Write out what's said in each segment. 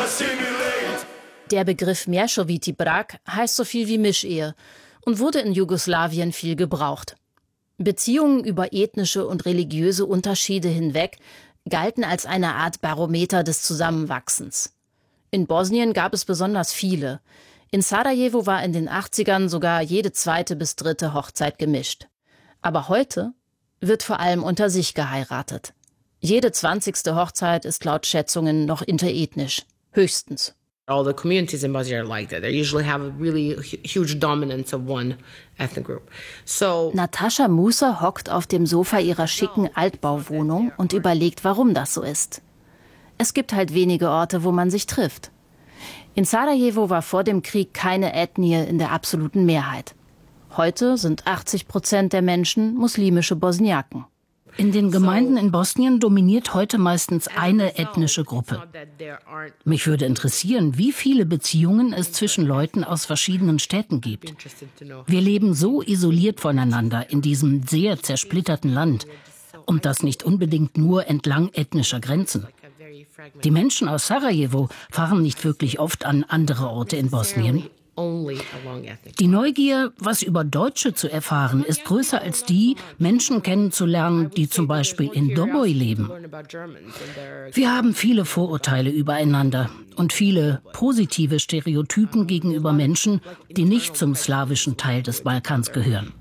Der Begriff Mješovitý brak heißt so viel wie Mischehe und wurde in Jugoslawien viel gebraucht. Beziehungen über ethnische und religiöse Unterschiede hinweg galten als eine Art Barometer des Zusammenwachsens. In Bosnien gab es besonders viele. In Sarajevo war in den 80ern sogar jede zweite bis dritte Hochzeit gemischt. Aber heute wird vor allem unter sich geheiratet. Jede 20. Hochzeit ist laut Schätzungen noch interethnisch. Höchstens. All the communities in Bosnia are like that. They usually have a really huge dominance of one ethnic group. So Natascha Musa hockt auf dem Sofa ihrer schicken Altbauwohnung und überlegt, warum das so ist. Es gibt halt wenige Orte, wo man sich trifft. In Sarajevo war vor dem Krieg keine Ethnie in der absoluten Mehrheit. Heute sind 80% der Menschen muslimische Bosniaken. In den Gemeinden in Bosnien dominiert heute meistens eine ethnische Gruppe. Mich würde interessieren, wie viele Beziehungen es zwischen Leuten aus verschiedenen Städten gibt. Wir leben so isoliert voneinander in diesem sehr zersplitterten Land. Und das nicht unbedingt nur entlang ethnischer Grenzen. Die Menschen aus Sarajevo fahren nicht wirklich oft an andere Orte in Bosnien. Die Neugier, was über Deutsche zu erfahren, ist größer als die, Menschen kennenzulernen, die zum Beispiel in Doboj leben. Wir haben viele Vorurteile übereinander und viele positive Stereotypen gegenüber Menschen, die nicht zum slawischen Teil des Balkans gehören.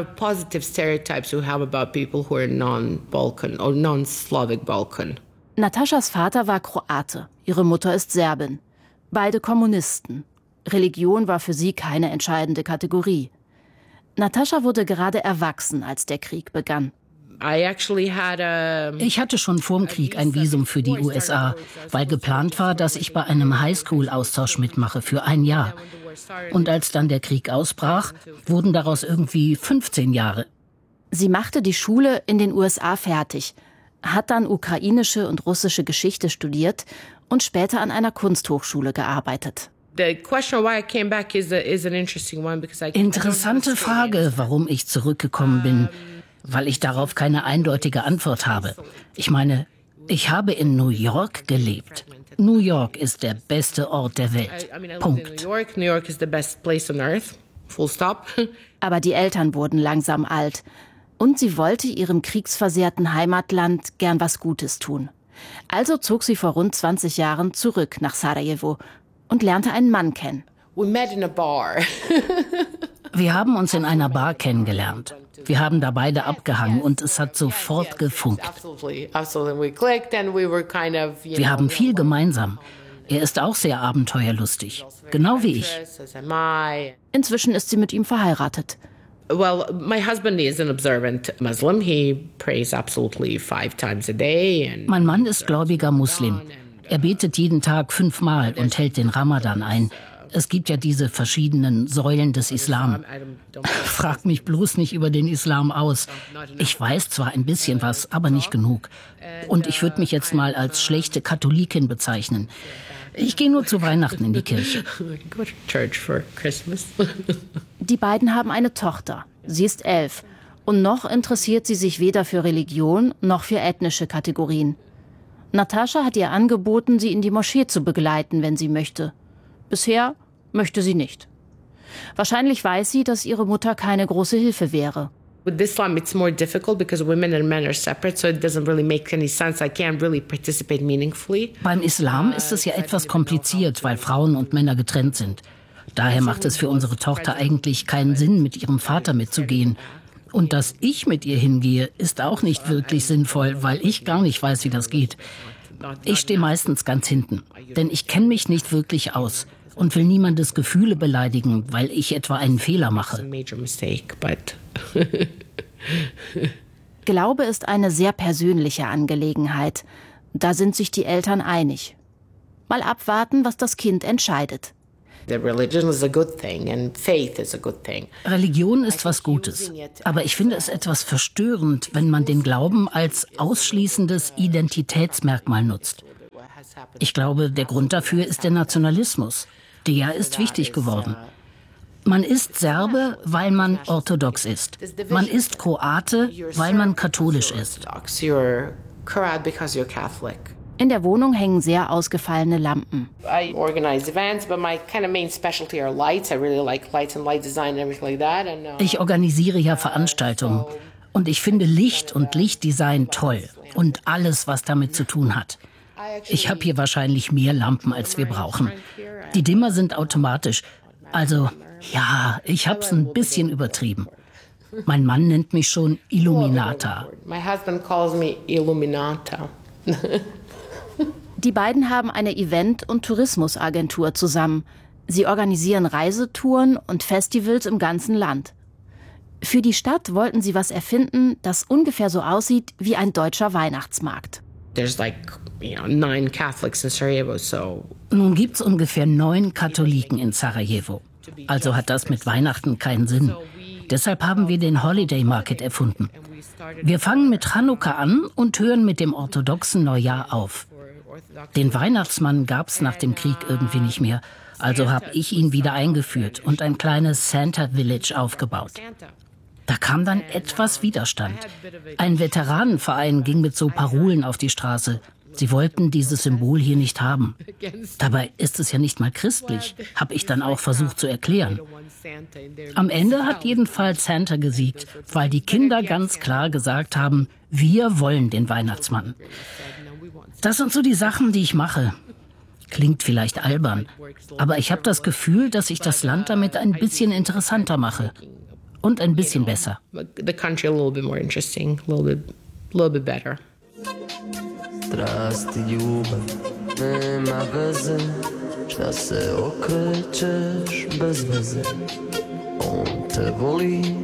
Nataschas Vater war Kroate, ihre Mutter ist Serbin. Beide Kommunisten. Religion war für sie keine entscheidende Kategorie. Natascha wurde gerade erwachsen, als der Krieg begann. Ich hatte schon vorm Krieg ein Visum für die USA, weil geplant war, dass ich bei einem Highschool-Austausch mitmache für ein Jahr. Und als dann der Krieg ausbrach, wurden daraus irgendwie 15 Jahre. Sie machte die Schule in den USA fertig, hat dann ukrainische und russische Geschichte studiert und später an einer Kunsthochschule gearbeitet. Interessante Frage, warum ich zurückgekommen bin, weil ich darauf keine eindeutige Antwort habe. Ich meine, ich habe in New York gelebt. New York ist der beste Ort der Welt. Punkt. Aber die Eltern wurden langsam alt und sie wollte ihrem kriegsversehrten Heimatland gern was Gutes tun. Also zog sie vor rund 20 Jahren zurück nach Sarajevo und lernte einen Mann kennen. Wir haben uns in einer Bar kennengelernt. Wir haben da beide abgehangen und es hat sofort gefunkt. Wir haben viel gemeinsam. Er ist auch sehr abenteuerlustig, genau wie ich. Inzwischen ist sie mit ihm verheiratet. Well, my husband is an observant Muslim. He prays absolutely 5 times a day. Mein Mann ist gläubiger Muslim. Er betet jeden Tag 5-mal und hält den Ramadan ein. Es gibt ja diese verschiedenen Säulen des Islam. Frag mich bloß nicht über den Islam aus. Ich weiß zwar ein bisschen was, aber nicht genug. Und ich würde mich jetzt mal als schlechte Katholikin bezeichnen. Ich gehe nur zu Weihnachten in die Kirche. Die beiden haben eine Tochter. Sie ist 11. Und noch interessiert sie sich weder für Religion noch für ethnische Kategorien. Natascha hat ihr angeboten, sie in die Moschee zu begleiten, wenn sie möchte. Bisher möchte sie nicht. Wahrscheinlich weiß sie, dass ihre Mutter keine große Hilfe wäre. With Islam, it's more difficult because women and men are separate, so it doesn't really make any sense. I can't really participate meaningfully. Beim Islam ist es ja etwas kompliziert, weil Frauen und Männer getrennt sind. Daher macht es für unsere Tochter eigentlich keinen Sinn, mit ihrem Vater mitzugehen. Und dass ich mit ihr hingehe, ist auch nicht wirklich sinnvoll, weil ich gar nicht weiß, wie das geht. Ich stehe meistens ganz hinten, denn ich kenne mich nicht wirklich aus und will niemandes Gefühle beleidigen, weil ich etwa einen Fehler mache. Glaube ist eine sehr persönliche Angelegenheit. Da sind sich die Eltern einig. Mal abwarten, was das Kind entscheidet. Religion ist was Gutes, aber ich finde es etwas verstörend, wenn man den Glauben als ausschließendes Identitätsmerkmal nutzt. Ich glaube, der Grund dafür ist der Nationalismus. Der ist wichtig geworden. Man ist Serbe, weil man orthodox ist. Man ist Kroate, weil man katholisch ist. In der Wohnung hängen sehr ausgefallene Lampen. I organize events, but my kind of main specialty are lights. I really like lights and light design and everything like that. Ich organisiere ja Veranstaltungen und ich finde Licht und Lichtdesign toll und alles, was damit zu tun hat. Ich habe hier wahrscheinlich mehr Lampen, als wir brauchen. Die Dimmer sind automatisch. Also, ja, ich hab's ein bisschen übertrieben. Mein Mann nennt mich schon Illuminata. My husband calls me Illuminata. Die beiden haben eine Event- und Tourismusagentur zusammen. Sie organisieren Reisetouren und Festivals im ganzen Land. Für die Stadt wollten sie was erfinden, das ungefähr so aussieht wie ein deutscher Weihnachtsmarkt. There's 9 Catholics in Sarajevo, so. Nun gibt's ungefähr 9 Katholiken in Sarajevo. Also hat das mit Weihnachten keinen Sinn. Deshalb haben wir den Holiday Market erfunden. Wir fangen mit Chanukka an und hören mit dem orthodoxen Neujahr auf. Den Weihnachtsmann gab's nach dem Krieg irgendwie nicht mehr. Also habe ich ihn wieder eingeführt und ein kleines Santa Village aufgebaut. Da kam dann etwas Widerstand. Ein Veteranenverein ging mit so Parolen auf die Straße. Sie wollten dieses Symbol hier nicht haben. Dabei ist es ja nicht mal christlich, habe ich dann auch versucht zu erklären. Am Ende hat jedenfalls Santa gesiegt, weil die Kinder ganz klar gesagt haben, wir wollen den Weihnachtsmann. Das sind so die Sachen, die ich mache. Klingt vielleicht albern, aber ich habe das Gefühl, dass ich das Land damit ein bisschen interessanter mache. Und ein bisschen besser. The country a little bit more interesting, a little bit better. Zdrasti ljubav, nema veze, šta se okrećeš bez veze. On te voli,